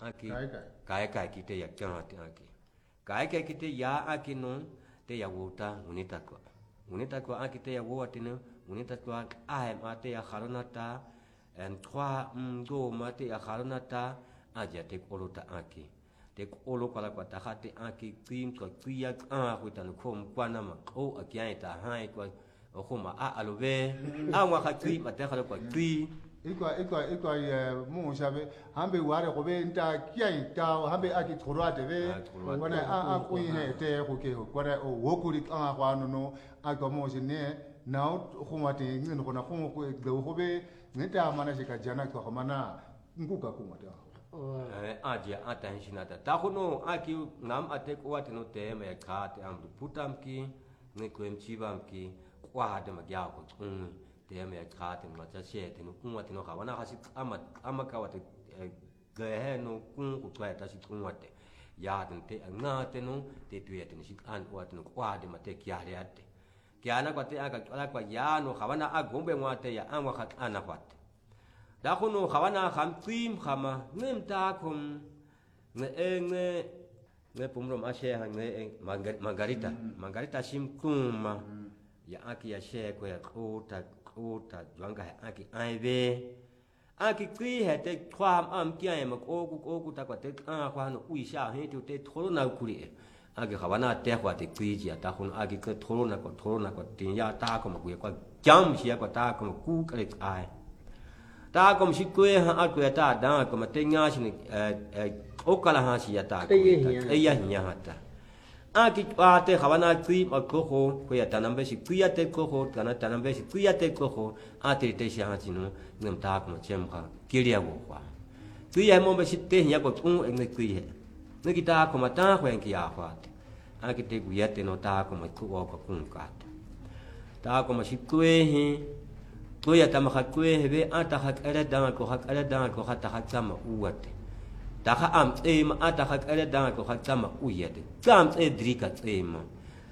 aki kai kite ya kya te aki kai kite ya aki no te ya wuta unita ko aki te ya wuta ne unita ko ai ma te ya kharonata en 3 do ma te ya kharonata aja te kolota aki te kolo kala ko ta hate aki tim ko kia ko tan kom kwana ma o akia ta hai ko o khoma alove awa khatri ma te khala ko tri ikwa mu shabe hambe ware ko be nta kia ta hambe aki thorate be wana a ko he te ko ke ko kwara o wokuri ka kwa no ako mo sine now khoma te ngin ko na khomo ko go be nta mana shika jana ko mana nguka ko mata aja atansinata takuno aki nam ate ko atino te me khate am putam ki ne ko emchibam ki kwa de magya ko te me khate ma cha she te no kunwa te no khawana khasi ama ka wate ge no kun ku twa ta si kunwa te ya te nga te no te tu ya te si an wa te no kwa de ma te kya le ate kya na ko te aka kwa ya no khawana agombe ngwa te ya anwa khat ana kwat da kuno khawana kham tim khama nem ta kum ne pumrom ashe ha ne margarita sim kuma ya aki ya she ko ya kota jwanga aki aive aki kri he te kwam am kya ma ko ta ko te kwa no ui sha he te thoro na kuri aki khawana te kwa te kri ji ta kuno aki ko thoro na ko tin ya ta ko ma ku ko jam shi ko ta ko ku ka le ai ta kom si kwe ha aku ta da ko matenga sini o kala ha si ta ko ya nya hata aki ate khawana tri ma ko ya tanambe si kuya te ko kana tanambe si kuya te ko ate te si ha sinu nem ta ko chem kha kilia wo kwa kuya mo be si te nya ko ne kuya ne kita ko mata ko en ki ya fa aki te kuya te no ta ko ma ku ko kun ka ta ko ma si kwe he ko ya tama khatwe hebe ata khat ala danga ko khata khat sama uwate ta kha am em ata khat ala danga ko khat sama uyate kam drika tema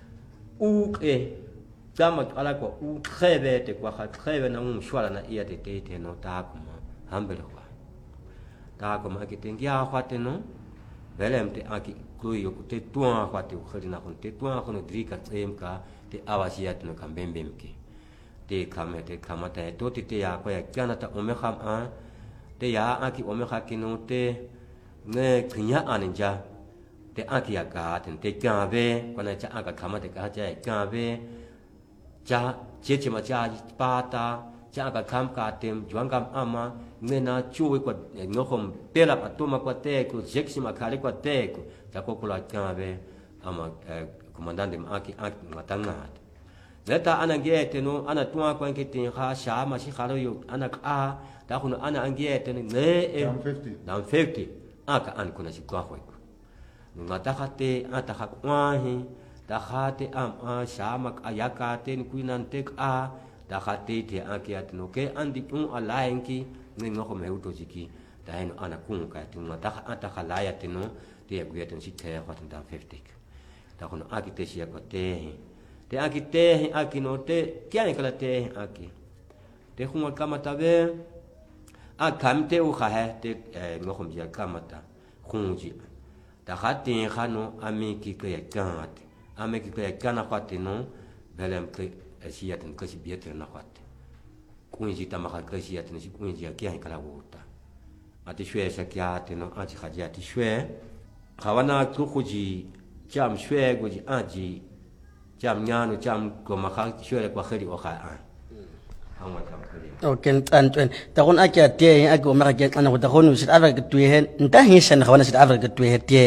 u tama ala ko u khebe te ko khat khebe na shwala na iyate te no ta ko hambelo kwa ta ko ma ki tengia khate no belem te aki ko yo te tua khate u khirina ko te tua ko no drika tem ka te awasiat no kambembem ki te kamata to te ya ko ya kana ta ome kham a te ya aki ome khakino te ne knya aninja te aki ya ka te kabe ko na cha aka kamata ka cha kabe cha che ma cha pata cha aka kam ka tem jwangam ama ne na chuwe ko no khom pela atoma ko te ko jeksima khale ko te ko ta ko kula kabe ama komandante aki matanga Neta ana ngete no ana tua ko ngete kha sha ma si khalo yo ana ka ta kuno ana ngete ne down 50 aka an kuna si kwa ko ngata khate ata khakwahi ta khate am sha ma ayaka ten kuinan tek a ta khate te akiat no ke andi un alaenki ne no ko me uto jiki ta no ana kun ka tu ngata ata khalaya te no te gueten si te khaten down 50 ta kuno akite si ko te aki te aki no te kia kala te aki te khunga kamata be akam te u kha te ngo khom ja kamata khunji ta khati khano ami ki ke yakate ami ki ke yakana khati no belem ke asiaten ke si bieter na khati kunji ta ma kha ke asiaten si kunji kia kala wuta ati shwe sa kia te no ati khaja ti shwe khawana ku khuji jam shwe goji aji jam nyano jam ko makha shwele kwa khali o kha an hangwa tam khali okay tan ta kon akia te ako ma ke ana ko ta kon sit ava ke tu he nta hi san khawana sit ava ke tu he te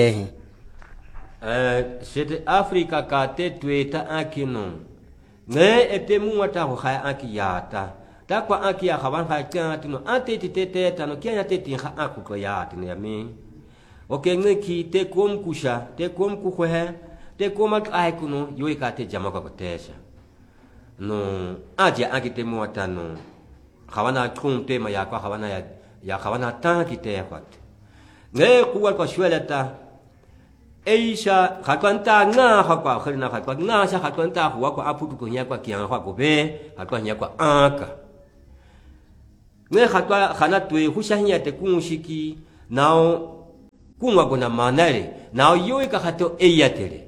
sit africa ka te tu ta akino ne ete mu wata ko kha akiyata ta kwa akia khawan kha ka tino ate te ta no kia te ti kha aku ko ya tino ya mi okay ne ki te kom kusha te kom ku he te koma ai kuno yoi ka te jama ko tesha no aja akite muata no khawana kum te ma ya kwa khawana ya khawana ta ki te kwat ne kuwa ko shwelata eisha khatwanta nga khakwa khirina khatwa nga sha khatwanta huwa ko aputu ko nya kwa kianga kwa ko be khatwa nya kwa aka ne khatwa khana twe hushahnya te kunshiki nao kunga gona manare na yoi ka hato eyatele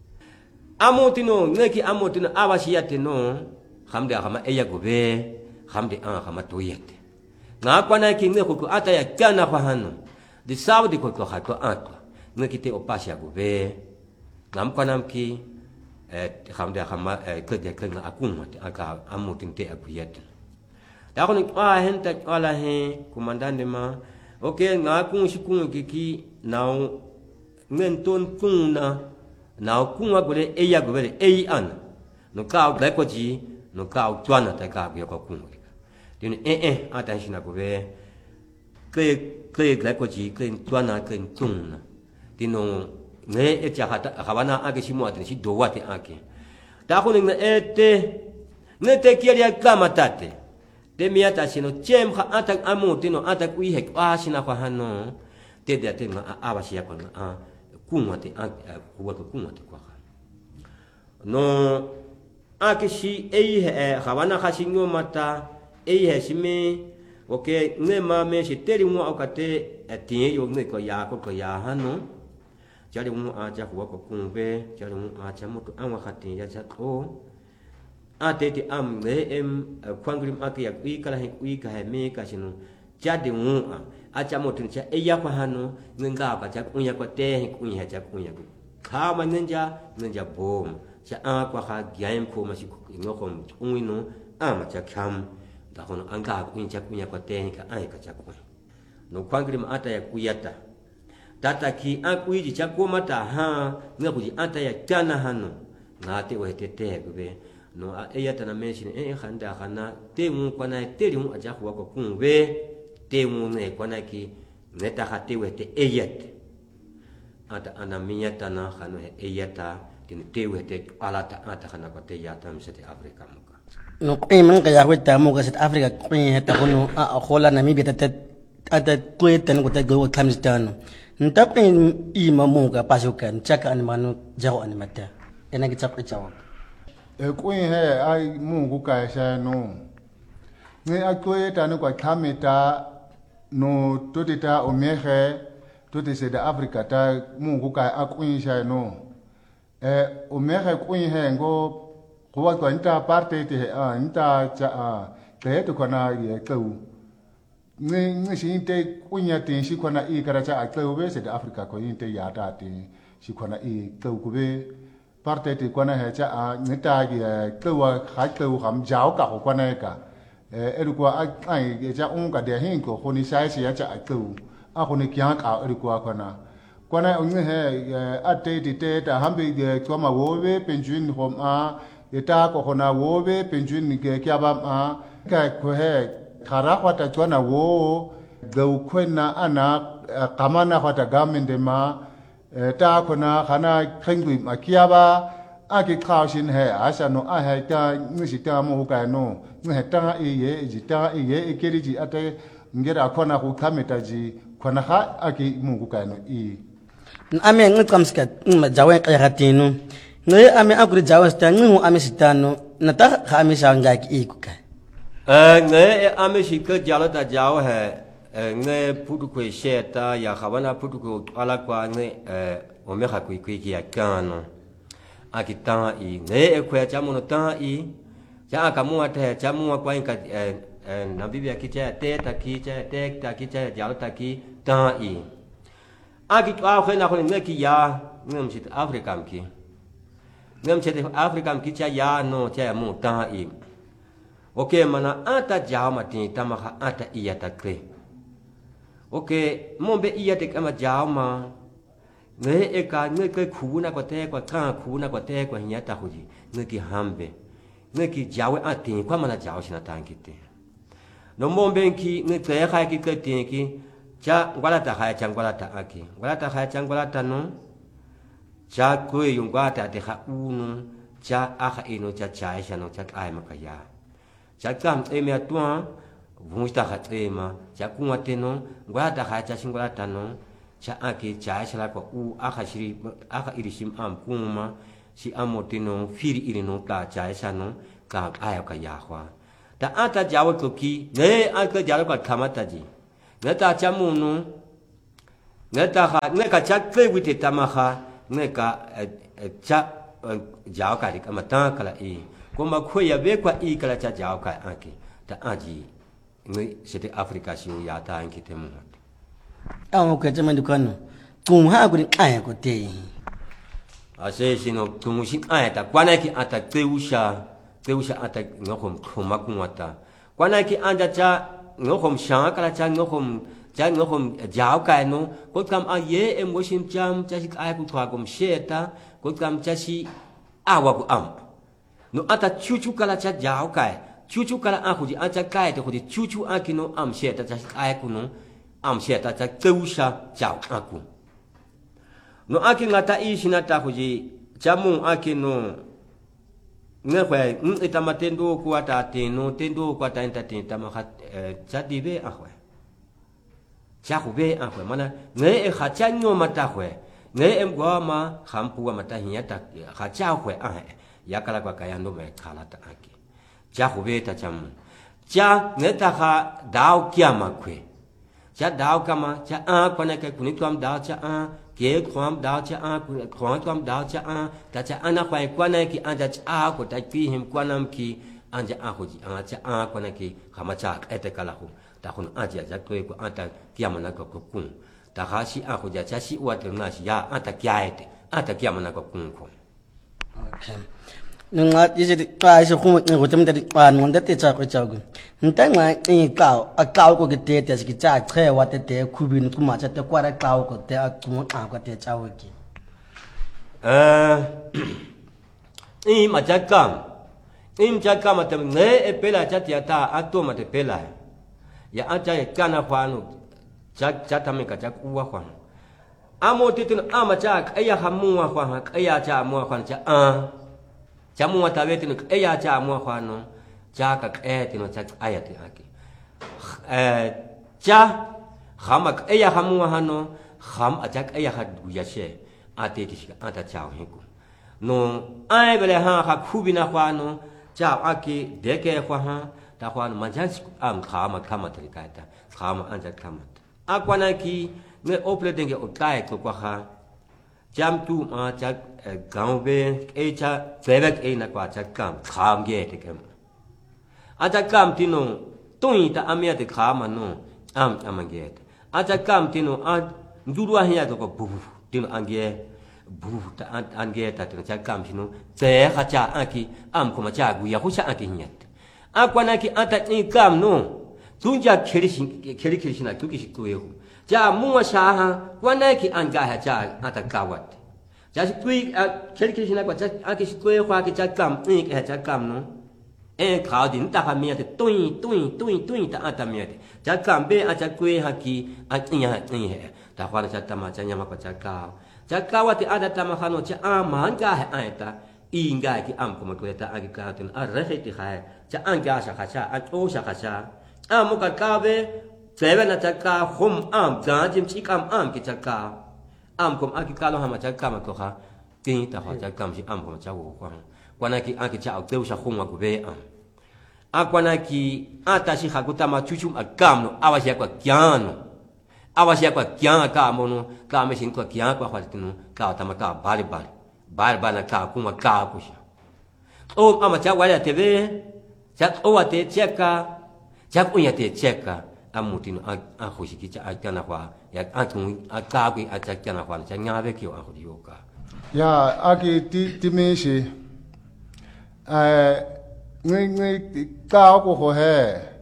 amotino ngeki amotino awasiyate no hamde hama eyagobe hamde hama toyete nga kwana ki ngeko ata ya kana kwa hano di saudi ko hato atwa ngeki te opasya gobe ngam kwana mki hamde hama kede kena akuma aka amotin te akuyete dakoni henta ala he kumandande ma okay nga kung shikung kiki now ngenton kuna now kunga gole eya gole ei an no ka ko ji no ka twana ta ka ko kunga din attention ko be ke ko ji ke twana ke tuna dino ne etja hata hawana age shi mo atin shi do wate ake ta ko ne ne te kiria kama tate demiata sino chem kha atak amutino atak wi hek asina kwa hano te de te nga abasia kwa kumate kuwa kumate kwa no akishi ei hawana khashinyo mata ei shime okay ne ma me shi teri mu akate atie yo ne ko ya hano jari mu aja kuwa ko kumbe jari mu aja mutu anwa khati ya cha ko atete am kwangrim ake ya ikala ika me ka sino jade mu acha motin cha eya kwa hano nga ka cha kunya kwa te kunya cha kunya kama nja bom cha kwa ha game ko ma ngoko unino ama cha kam da hono anga kunya kwa te ka ai ka cha kwa no kwangrim ata ya kuyata tata ki akuiji cha ko mata ha ngakuji ata ya tana hano ngate wetete gube no eyata na mention khanda khana temu kwana telimu aja kwa kunwe temu ne kwana ki neta khatewe te eyat ata anamiyata na khano eyata tin tewe te alata ata khana ko te yata msete afrika muka no qimen ka yawe ta mu ka set afrika qin heta kono khola namibia ta ata twetan ko ta go khamstano ntapin ima mu ka pasukan chaka an manu jago an mata ena ki chap chawa kuin he ai mungu ka sha no ne akoye ta no kwa kameta no totita omehe totise da afrika ta mungu ka akwin sha no omehe kuin he ngo kwa kwa nta parte te nta cha te to kana ye kau ne shi te kunya te shi kana I kara cha kau be se da afrika ko inte ya ta te shi kana I kau ko be parte te kwana he cha nita ge kau ha kau ham jao ka ko kwana ka elu kwa ai cha ka de hin ko khoni sai si ya cha kau a khoni kya ka elu kwa kwana unge he ate te ta hambe ge kwa ma wo be penjuin hom eta ko khona wo be penjuin ge kya ba ka ko he khara khata kwana wo gau kwena ana kamana khata gamende ma ta khona khana khengui makiaba ake khawshin he asano a he ta ngisi ta mo ka no nge ta ye jita ye ekeri ji ate ngera khona ku khameta ji khona kha ake mungu ka no I ame ngkamska jawe qayatinu nge ame akuri jawe sta ngu ame sitano nata khame sanga ki ikuka nge ame shika jalata jawe he nge putu kwe sheta ya khawana putu ko ala kwa nge omeka kwe ki ya kano akita I nge kwe chamuno ta I cha akamu ate chamu kwa inka na biblia kicha te ta kicha te ta kicha jalata ki ta I aki twa khena khone ngeki ya ngam sit afrika mki ngam sit afrika mki cha ya no cha mu ta I okay mana ata jama tin tamaka ata iyata kre okay mombe iyate kama jama nge eka nge ke khuna ko te kwa ka khuna ko te kwa nyata huji ngeki hambe ngeki jawe atin kwa mana jawe sina tankite no mombe nki nge te kha ki ke tinki cha ngwalata kha cha ngwalata aki ngwalata kha cha ngwalata no cha ko yungwata te kha unu cha akha ino cha chaisha no cha ai makaya cha kam eme atwa vumusta kha ema cha kunwa teno ngwalata kha cha ngwalata no cha aki chaisha la ko u akha shiri akha irishim am kuma si amotino firi irino ta chaisha no ka aya ka yahwa ta ata jawo ko ki ne aka jawo ka kamata ji nata chamuno ngeka chakwe wite tamaha ngeka cha jauka dik amata kala I kuma khoya be kwa I kala cha jauka anki ta aji ngi sete Afrika siu ya ta anki temu ke chama dukano tung ha ku ai ko te ase sino tung sin ai ta kwana ki ata teusha ata ngokom khoma kunwata kwana ki anda cha ngokom sha kala cha ngokom jao kai no ko kam a ye emotion cham cha si ai ku thwa kom sheta ko kam cha si awa ku am no ata chuchu kala cha jao kai chuchu kala a ku ji a cha kai te ku ji chuchu a ki no am sheta cha si ai ku no am sheta cha teusha jao a ku no a ki ngata I sinata ku ji chamu a ki no nge khwe ita matendo ku ata teno tendo ku ata entertain ma khat cha dibe a khwe cha khube a khwe mana nge kha cha nyo mata khwe nge em gwa ma khampu wa mata hiya ta kha cha khwe a ya kala kwa kaya ndo me khala ta aki cha khube ta cham cha nge ta kha dao kya ma khwe cha dao kama cha a kwana ke kuni twam dao cha a ke khwam dao cha a khwam twam dao cha a ta cha ana khwai kwana ki anja cha ko ta pi him kwanam ki anja a ho ji a cha a kwana ki khama cha ete kala hu ta khun aja ja to ko anta kiamana ko kun ta ha si a ho ja cha si wa te na si ya anta kyaete anta kiamana ko kun ko okay nunga yese ka se khum ko tem te pa non te cha ko cha gu nta nga I ka ko ke te se ki cha che wa te khubin ku ma cha te kwa ra ka ko te a ku a ko te cha wa ki I ma cha kam im cha kam te ne e pela cha ti ata a to ma te pela ya acha e kana kwanu cha tamika cha kuwa kwanu amo titun ama cha aya hamuwa kwa aya cha amwa kwa cha cha muwa tabetin aya cha amwa kwanu cha ka etino cha aya ti aki cha khama aya hamuwa hano kham acha aya hadu ya she ate ti shika ata cha hiku no ai bele ha kha khubina kwanu cha aki deke kwa ha ta kwanu manjans am khama kama trikata khama anja kama akwana ki ne ople denge otai ko kwa ha jam tu ma cha gaube e cha sebek e na kwa cha kam kham ge te kem acha kam tino tui ta amya te khama no am amange acha kam tino a ndurwa hiya to ko bu tino ange bu ta ange ta tino cha kam tino ze kha cha aki am ko ma cha gu ya hu cha aki nyat akwana ki ata ni kam no tunja keri na tuki shikuyo ja muwa shaha wana ki anga ha ja ata kawat ja shikui keri na kwa ja aki shikuyo kwa ki ja kam ni ki ha ja kam no khaw din ta ha mi te tui ta ata mi te ja kam be a ja kui ha ki a nya ni he ta kwa ja ta ma ja nya ma kwa ja kawat ada ta ma khano ja a man ga ha ata inga ki am ko ma ko ta agi ka tin a re ti kha cha anga sha kha cha a to sha kha cha am ka ka be sebe na cha ka khum am ga jim chi kam am ki cha ka am ko agi ka lo ha ma cha ka ma ko kha ti ta kha cha kam si am ko cha wo kwa na ki agi cha o sha khum wa ko be am a kwa na ki ata si kha ku ta ma chu chu a kam no a wa sha kwa kyan no a wa sha kwa kyan ka mo no ka me sin kwa kyan kwa kha ti no ka ta ma ka bali na ka kuma ka kusha o ama cha wala tebe cha o ate cheka cha kunya te cheka amutino a khoshiki cha akana kwa ya atun aka ku a cha kana kwa cha nyabe ki a khodi yoka ya aki ti meshi ngi ka ko ho he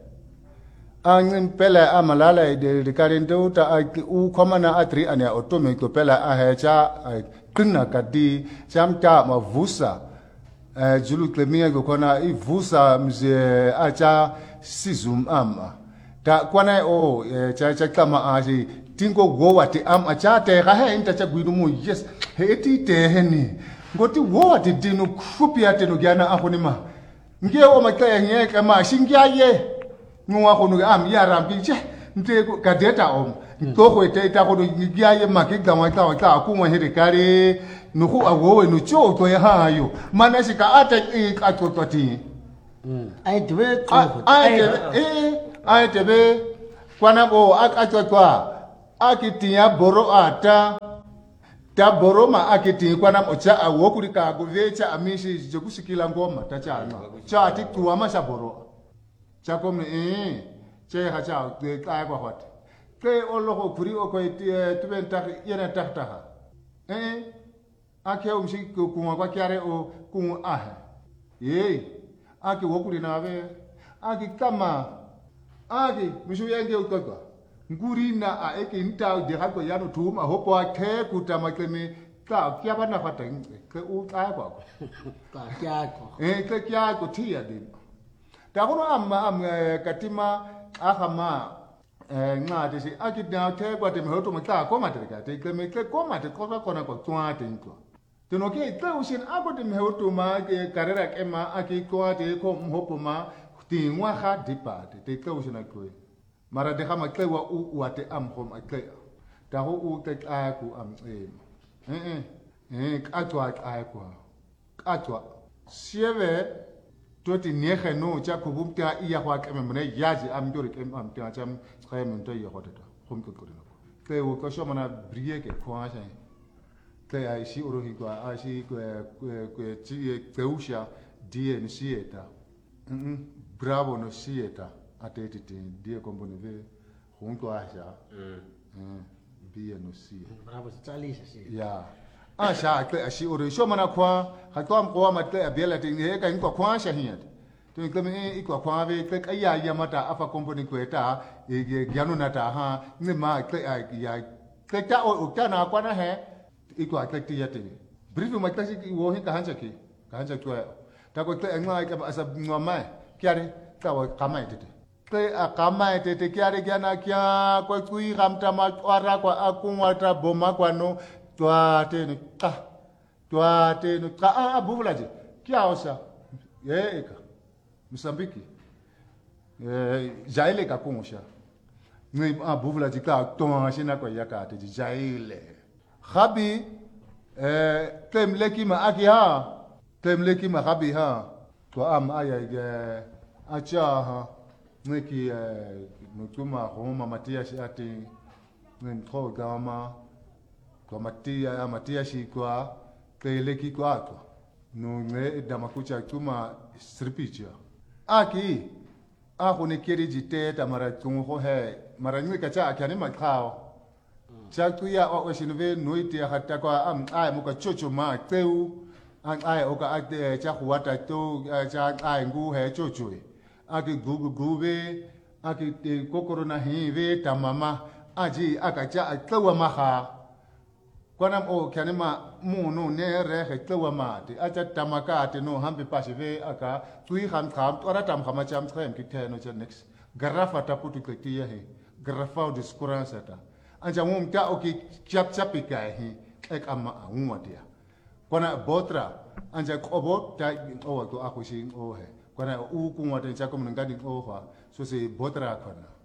an pele amalala de karindo ta u komana atri ania otome ko pele a he cha kuna kadi chamta mavusa julu klemia go kona I vusa mze acha sizum ama ta kwana o cha kama aji tingo wo wati am acha te ga he inta cha gwidu mu yes he ti te he ni ngoti wo wati dinu khupia te no gyana akhonima nge o makaya nye kama shingya ye ngwa khonu am ya rambi che nte kadeta om to ko te ta ko ngya ye makika wa ta ku mo he kare nuku awowe no cho to ya hayo mana shika ata ka to ti ai tebe ai tebe kwana bo aka to akitia boro ata ta boro ma akiti kwana mocha awokuri ka govecha amishi jokushikila ngoma tachana cha ati tuama sha boro cha kom che ha cha ke ka kwa hot ke ologo kuri o ko tubenta yena tahta ake umshi kuma kwa kyare o kun ake wokuri na be ake kama ake mishu yenge ukaka nguri na a eke nta de hako yano tuma hopo ake kutama keme ka kya bana fata ke u ka kwa ka kya ko ke kya ko tia de ta kono am katima akama ngade si ake na ke kwa de hoto mata ko mate ka te keme ke ko mate ko kona ko twa te nko teno ke te usin ako de hoto ma ke karera ke ma ake ko te ko hopo ma tingwa ga dipate te ke usin ko mara de kama klewa u ate am hom akle ta ho u te a ku am atwa sieve toti nege no cha ku bumta iya kwa keme mne yaji am jori kem am ta cham khaym to yo hotata hom ko kodino ke wo ko shomana briye ke kwa sha ke ai si oro hi kwa ai si ko ti ke usha die ni sieta bravo no sieta ateti die kombone ve hunko asha bie no si bravo tsalisa si ya asha ke ashi ore sho mana kwa hatwa ko ma te abela te ne ka ko kwa sha hiya to ke me ikwa kwa ve ke kaya ya mata afa kombone ko eta gyanu na ta ha ne ma ke ya ke ta o ta na kwa na he ikwa ke ti ya te brief ma ta si wo hi ka hancha ko ta ko te ngwa ka asa ngwa mai kyare ka wa kamai te ke akama te kyare kyana kya kwa kui ramta ma twara kwa akungwa ta boma kwa no twate ne ka abuvulaje kya osa eka Msambiki jaile ka kungusha ni abuvulaje ka tonga shina kwa yakate jaile khabi temleki ma akiha temleki ma khabi ha to am aya acha ha neki nutuma homa matia ati ntro gama kwa matia shi kwa keleki kwa to no ne damakucha tuma sripicha aki ako ne keri jite tamara tungo he mara nyi kacha akani makao cha tuya o shinve noite hatta kwa am ai muka chocho ma teu an ai oka ate cha huata to cha ai ngu he chocho ake gube ake kokoro na hive tamama aji akacha atlawa maha kwana o kanema munu ne re tlawa ma te acha tamaka te no hambe pasive aka tui ham ora tam khama cham threm ki the no cha next garafa taputu kletia he garafa de skuransa ta anja mum ta oki chap ka he ek amma unwatia kwana botra anja kobo ta o to akushi o he kwana u kunwa te cha kom ngadi ofa so se botra kwana